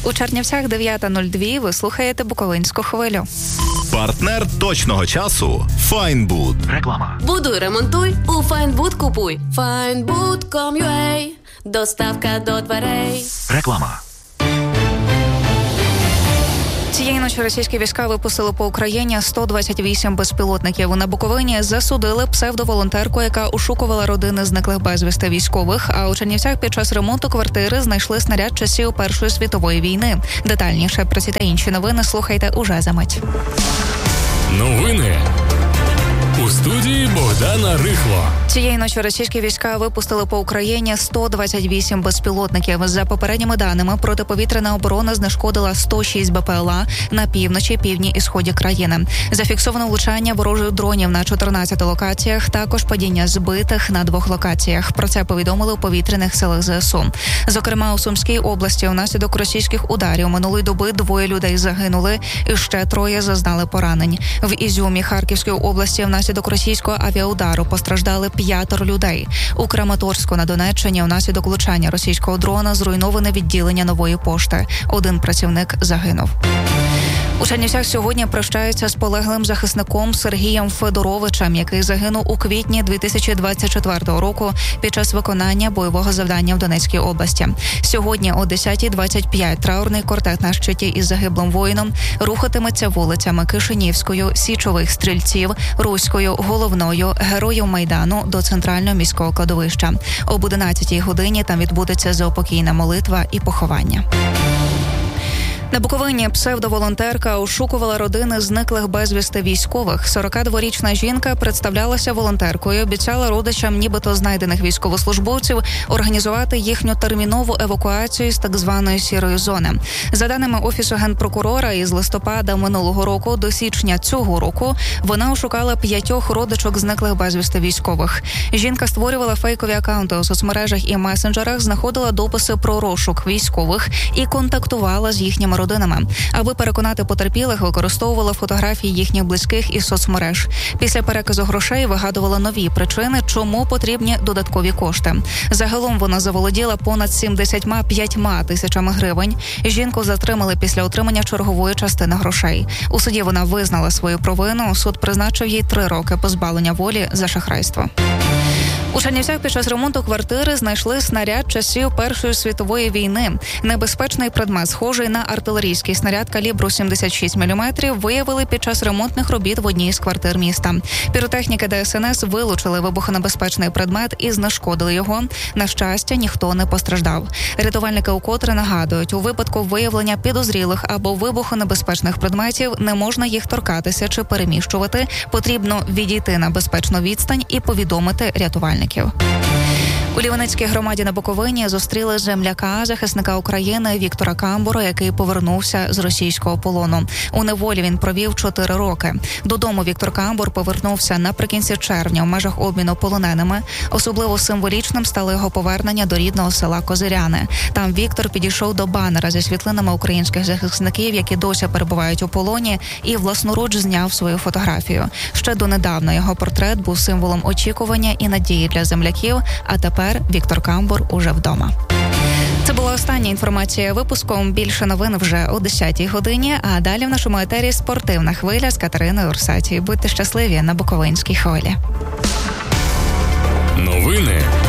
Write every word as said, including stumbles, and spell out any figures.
У Чернівцях дев'ята нуль два, ви слухаєте Буковинську хвилю. Партнер точного часу – Файнбуд. Реклама. Будуй, ремонтуй, у Файнбуд купуй. Файнбуд точка ком точка ю а. Доставка до дверей. Реклама. Цієї ночі російські війська випустили по Україні сто двадцять вісім безпілотників. На Буковині засудили псевдоволонтерку, яка ошукувала родини зниклих безвісти військових. А у Чернівцях під час ремонту квартири знайшли снаряд часів Першої світової війни. Детальніше про ці та інші новини слухайте уже за мить. Новини. У студії Богдана Рихло. Цієї ночі російські війська випустили по Україні сто двадцять вісім безпілотників. За попередніми даними, протиповітряна оборона знешкодила сто шість бе пе ел а на півночі, півдні і сході країни. Зафіксовано влучання ворожих дронів на чотирнадцяти локаціях, також падіння збитих на двох локаціях. Про це повідомили у повітряних силах зе ес у. Зокрема, у Сумській області внаслідок російських ударів минулої доби двоє людей загинули і ще троє зазнали поранень. В Ізюмі Харківської області внаслідок російського авіаудару постраждали п'ятеро людей. У Краматорську на Донеччині внаслідок влучання російського дрона зруйноване відділення Нової пошти. Один працівник загинув. У Чернівцях сьогодні прощаються з полеглим захисником Сергієм Федоровичем, який загинув у квітні дві тисячі двадцять четвертого року під час виконання бойового завдання в Донецькій області. Сьогодні о десята двадцять п'ять траурний кортеж на щиті із загиблим воїном рухатиметься вулицями Кишинівською, Січових Стрільців, Руською, Головною, Героїв Майдану до центрального міського кладовища. Об одинадцятій годині там відбудеться заупокійна молитва і поховання. На Буковині псевдоволонтерка ошукувала родини зниклих безвісти військових. сорокадворічна жінка представлялася волонтеркою, обіцяла родичам нібито знайдених військовослужбовців організувати їхню термінову евакуацію з так званої сірої зони. За даними Офісу Генпрокурора, із листопада минулого року до січня цього року вона ошукала п'ятьох родичок зниклих безвісти військових. Жінка створювала фейкові акаунти у соцмережах і месенджерах, знаходила дописи про розшук військових і контактувала з їхніми родичами. родинами. Аби переконати потерпілих, використовувала фотографії їхніх близьких із соцмереж. Після переказу грошей вигадувала нові причини, чому потрібні додаткові кошти. Загалом вона заволоділа понад сімдесят п'ять тисячами гривень. Жінку затримали після отримання чергової частини грошей. У суді вона визнала свою провину. Суд призначив їй три роки позбавлення волі за шахрайство. У Чернівцях під час ремонту квартири знайшли снаряд часів Першої світової війни. Небезпечний предмет, схожий на артилерійський снаряд калібру сімдесят шість міліметрів, виявили під час ремонтних робіт в одній з квартир міста. Піротехніки де ес ен ес вилучили вибухонебезпечний предмет і знешкодили його. На щастя, ніхто не постраждав. Рятувальники укотре нагадують, у випадку виявлення підозрілих або вибухонебезпечних предметів не можна їх торкатися чи переміщувати. Потрібно відійти на безпечну відстань і повідомити рятувальників. У Ліваницькій громаді на Буковині зустріли земляка, захисника України Віктора Камбура, який повернувся з російського полону. У неволі він провів чотири роки. Додому Віктор Камбур повернувся наприкінці червня в межах обміну полоненими. Особливо символічним стало його повернення до рідного села Козиряни. Там Віктор підійшов до банера зі світлинами українських захисників, які досі перебувають у полоні, і власноруч зняв свою фотографію. Ще донедавна його портрет був символом очікування і надії для земляків, а тепер Віктор Камбур уже вдома. Це була остання інформація випуску. Більше новин вже о десятій годині, а далі в нашому етері спортивна хвиля з Катериною Урсаті. Будьте щасливі на Буковинській хвилі. Новини